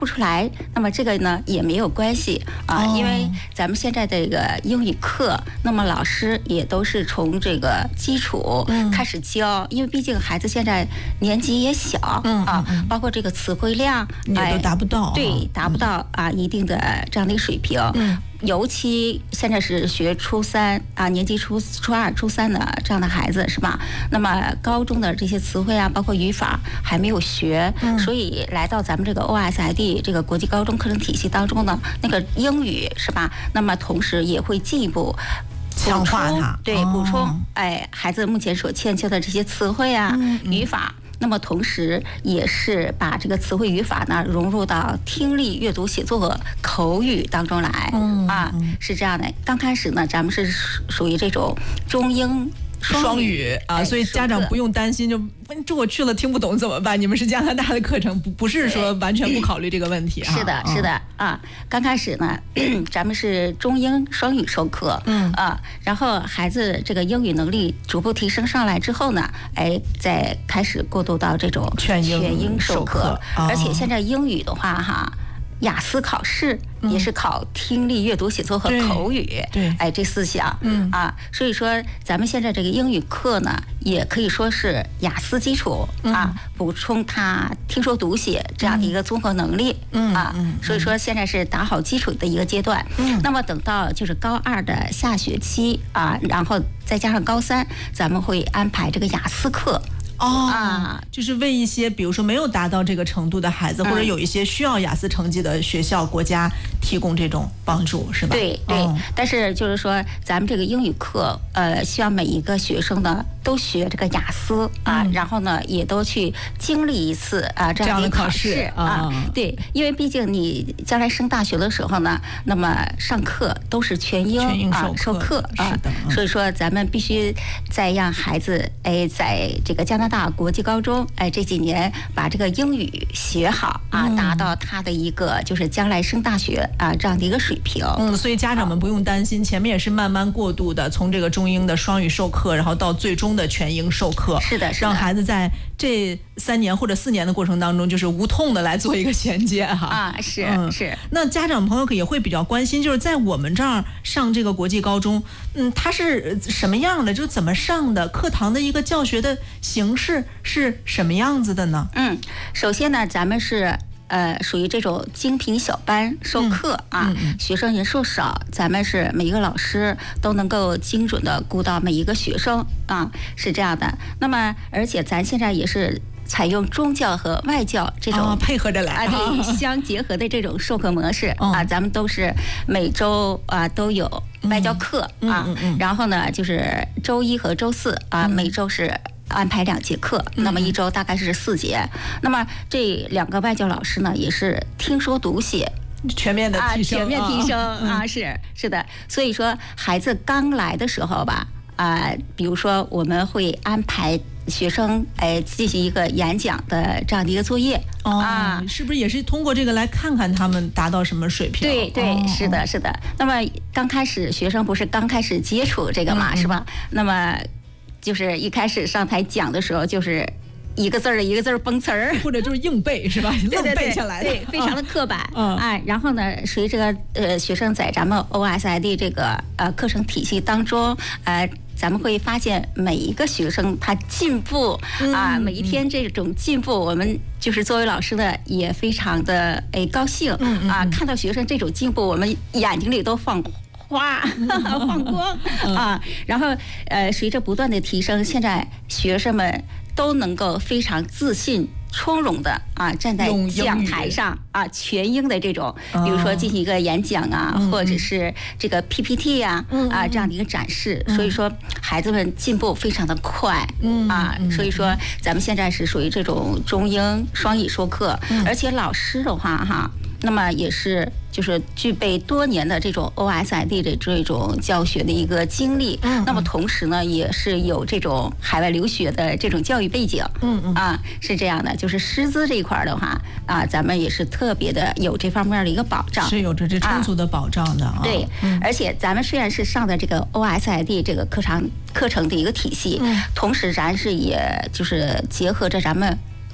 不出来，那么这个呢也没有关系啊，因为咱们现在这个英语课，那么老师也都是从这个基础开始教，因为毕竟孩子现在年纪也小啊，包括这个词汇量也都达不到， 对，达不到啊一定的这样的一个水平。尤其现在是学初三啊，年级初二、初三的这样的孩子是吧？那么高中的这些词汇啊，包括语法还没有学，所以来到咱们这个 OSID 这个国际高中课程体系当中呢，那个英语是吧？那么同时也会进一步强化它， 对，补充孩子目前所欠缺的这些词汇啊、语法。那么同时也是把这个词汇语法呢融入到听力、阅读、写作和口语当中来是这样的。刚开始呢，咱们是属于这种中英双语啊，所以家长不用担心，就我去了听不懂怎么办？你们是加拿大的课程，不是说完全不考虑这个问题啊。 是的，是的啊。刚开始呢，咱们是中英双语授课，然后孩子这个英语能力逐步提升上来之后呢，再开始过渡到这种全英授课，而且现在英语的话雅思考试也是考听力、阅读、写作和口语， 对， 这4项，所以说咱们现在这个英语课呢，也可以说是雅思基础补充他听说读写这样的一个综合能力，所以说现在是打好基础的一个阶段。那么等到就是高2的下学期然后再加上高3，咱们会安排这个雅思课。 就是为一些比如说没有达到这个程度的孩子，或者有一些需要雅思成绩的学校、国家提供这种帮助，是吧？ 对对，但是就是说，咱们这个英语课，希望每一个学生呢都学这个雅思然后呢也都去经历一次这样的考试对，因为毕竟你将来升大学的时候呢，那么上课都是全英授课所以说咱们必须再让孩子在这个加拿大国际高中这几年把这个英语学好达到他的一个就是将来升大学这样的一个水平。 所以家长们不用担心，前面也是慢慢过渡的，从这个中英的双语授课，然后到最终的全英授课。 是的， 让孩子在这3年或者4年的过程当中，就是无痛的来做一个衔接是。 那家长朋友也会比较关心，就是在我们这儿上这个国际高中，它是什么样的？就是怎么上的？课堂的一个教学的形式是什么样子的呢？ 首先呢，咱们是属于这种精品小班授课学生人数少，咱们是每一个老师都能够精准的顾到每一个学生是这样的。那么而且咱现在也是采用中教和外教这种配合着来对相结合的这种授课模式咱们都是每周都有外教课然后呢就是周1和周4每周是安排2节课，那么1周大概是4节。那么这2个外教老师呢，也是听说读写全面的提升， 是的。所以说孩子刚来的时候吧，比如说我们会安排学生进行一个演讲的这样的一个作业是不是也是通过这个来看看他们达到什么水平？ 对，是的。那么刚开始学生不是刚开始接触这个嘛，是吧？那么就是一开始上台讲的时候，就是一个字儿蹦词儿， 或者就是硬背是吧？愣背下来的， 对，非常的刻板然后呢，随着学生在咱们 OSID 这个课程体系当中咱们会发现每一个学生他进步每一天这种进步，我们就是作为老师的也非常的高兴看到学生这种进步，我们眼睛里都放光然后随着不断的提升，现在学生们都能够非常自信从容的站在讲台上全英的这种，比如说进行一个演讲或者是这个 PPT 这样的一个展示，所以说孩子们进步非常的快所以说咱们现在是属于这种中英双语授课，而且老师的话那么也是就是具备多年的这种 OSID 的这种教学的一个经历，那么同时呢也是有这种海外留学的这种教育背景，是这样的，就是师资这一块的话咱们也是特别的有这方面的一个保障， 是有着这充足的保障的对，而且咱们虽然是上的这个 OSID 这个课程的一个体系，同时咱是也就是结合着咱们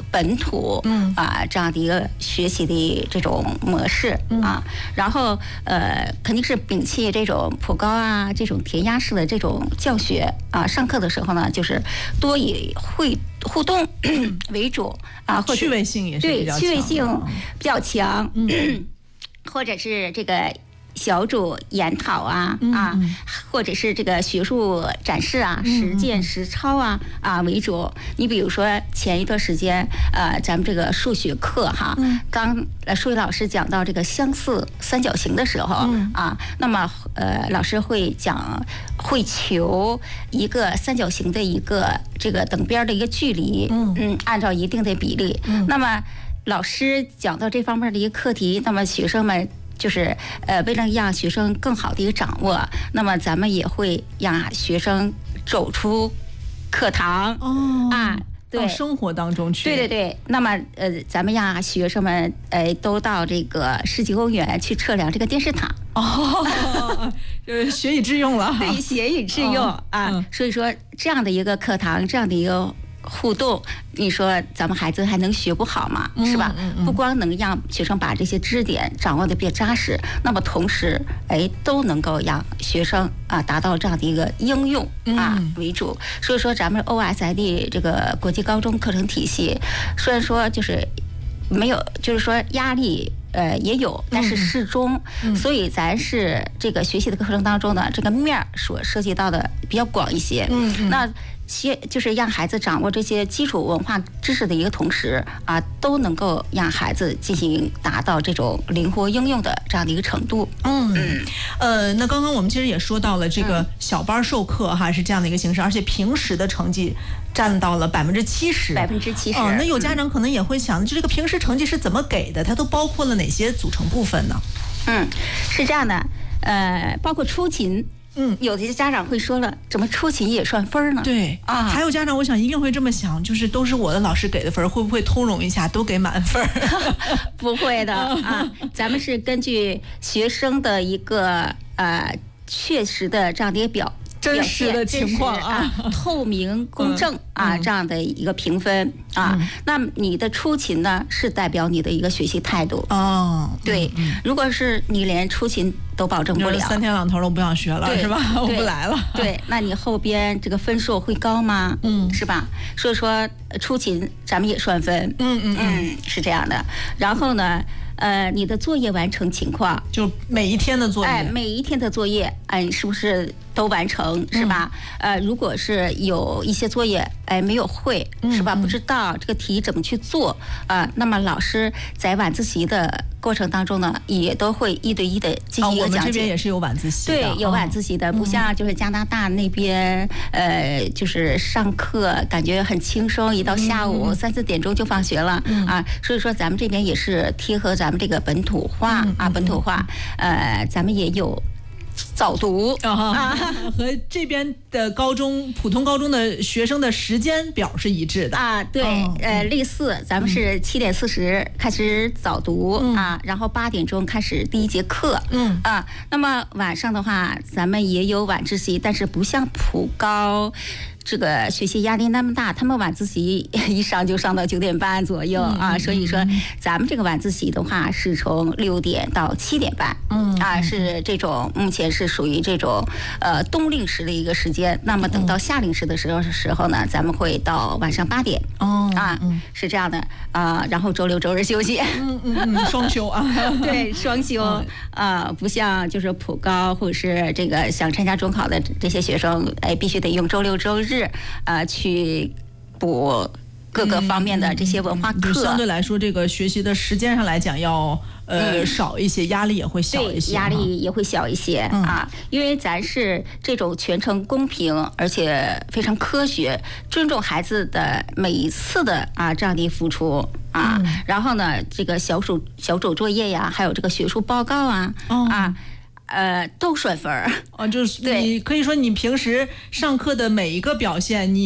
本土这样的一个学习的这种模式啊，然后肯定是摒弃这种普高啊这种填鸭式的这种教学啊，上课的时候呢，就是多以互动为主啊，或者趣味性也是比较强， 对，趣味性比较强，或者是这个小组研讨啊，或者是这个学术展示啊、实践实操啊为主。你比如说前一段时间，咱们这个数学课哈，刚数学老师讲到这个相似三角形的时候那么老师会求一个三角形的一个这个等边的一个距离，按照一定的比例。那么老师讲到这方面的一个课题，那么学生们就是为了让学生更好的一个掌握，那么咱们也会让学生走出课堂到生活当中去。 对，那么咱们让学生们都到这个世纪公园去测量这个电视塔。 就是学以致用了。 对，学以致用所以说这样的一个课堂，这样的一个互动，你说咱们孩子还能学不好吗？是吧？不光能让学生把这些知识点掌握的比较扎实，那么同时都能够让学生达到这样的一个应用为主。所以说咱们 OSID 这个国际高中课程体系，虽然说就是没有，就是说压力也有，但是适中，所以咱是这个学习的课程当中呢，这个面所涉及到的比较广一些。那就是让孩子掌握这些基础文化知识的一个同时都能够让孩子进行达到这种灵活应用的这样的一个程度。 那刚刚我们其实也说到了这个小班授课是这样的一个形式，而且平时的成绩占到了70%。那有家长可能也会想，就这个平时成绩是怎么给的？它都包括了哪些组成部分呢？ 是这样的，包括出勤。有的家长会说了，怎么出勤也算分呢？ 对还有家长，我想一定会这么想，就是都是我的老师给的分，会不会通融一下，都给满分？ 不会的咱们是根据学生的一个确实的这样的一个真实的情况透明公正这样的一个评分那你的出勤呢，是代表你的一个学习态度对，如果是你连出勤都保证不了 ，3天2头我不想学了，是吧？我不来了。 对，那你后边这个分数会高吗？是吧？所以说出勤咱们也算分。是这样的。然后呢，你的作业完成情况， 就每一天的作业， 每一天的作业，是不是都完成？是吧？如果是有一些作业，没有会，是吧？不知道这个题怎么去做那么老师在晚自习的过程当中呢，也都会1对1的进行一个讲解。 我们这边也是有晚自习的， 对，有晚自习的，不像就是加拿大那边，就是上课感觉很轻松，一到下午3、4点钟就放学了所以说咱们这边也是贴合咱们这个本土化本土化，咱们也有早读和这边的普通高中的学生的时间表是一致的对，类似，咱们是7点40开始早读然后8点钟开始第一节课那么晚上的话，咱们也有晚自习，但是不像普高这个学习压力那么大，他们晚自习一上就上到9点半左右所以说咱们这个晚自习的话是从6点到7点半是这种目前是属于这种冬令时的一个时间。那么等到夏令时的时候呢，咱们会到晚上8点是这样的然后周6周日休息双休对，双休不像就是普高或者是这个想参加中考的这些学生必须得用周6周日去补各个方面的这些文化课， 相对来说这个学习的时间上来讲要少一些，压力也会小一些， 对，压力也会小一些因为咱是这种全程公平而且非常科学，尊重孩子的每一次的这样的付出然后呢，这个小组作业呀，还有这个学术报告都算分就是你可以说你平时上课的每一个表现，你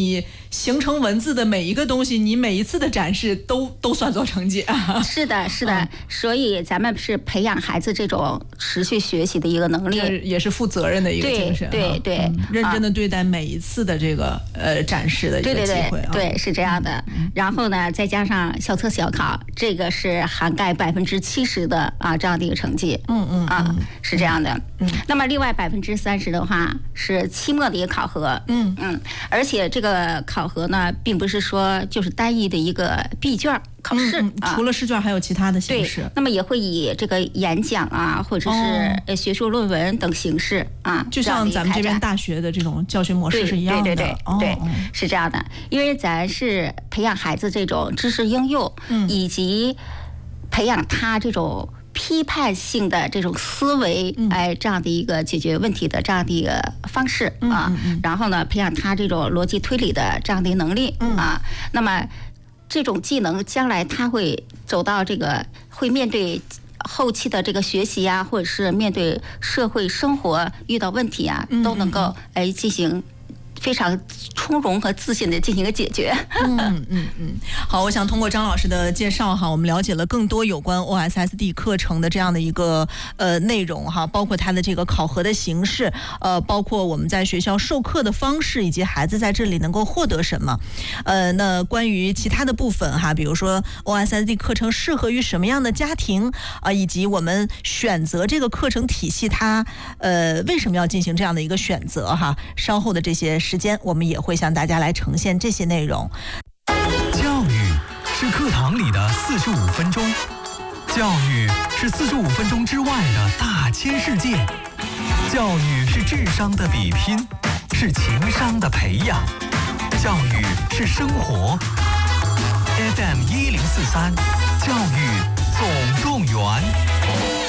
形成文字的每一个东西，你每一次的展示都算作成绩啊。 是的，是的。所以咱们是培养孩子这种持续学习的一个能力， 也是负责任的一个精神。 对， 认真的对待每一次的这个展示的一个机会。 对，是这样的。然后呢，再加上校测小考，这个是涵盖70%的这样的一个成绩。是这样的。那么另外30%的话是期末的一个考核。而且这个考核呢，并不是说就是单一的一个闭卷考试。 除了试卷，还有其他的形式。 那么也会以这个演讲或者是学术论文等形式就像咱们这边大学的这种教学模式是一样的。 对，是这样的。因为咱是培养孩子这种知识应用，以及培养他这种批判性的这种思维，这样的一个解决问题的这样的一个方式然后呢，培养他这种逻辑推理的这样的能力那么这种技能将来他会走到这个会面对后期的这个学习或者是面对社会生活遇到问题都能够进行非常从容和自信的进行一个解决。 好，我想通过张老师的介绍我们了解了更多有关 OSSD 课程的这样的一个内容包括它的这个考核的形式，包括我们在学校授课的方式，以及孩子在这里能够获得什么。那关于其他的部分比如说 OSSD 课程适合于什么样的家庭以及我们选择这个课程体系它为什么要进行这样的一个选择稍后的这些时间我们也会向大家来呈现这些内容。 教育是课堂里的45分钟，教育是45分钟之外的大千世界，教育是智商的比拼，是情商的培养，教育是生活。FM 1043，教育总动员。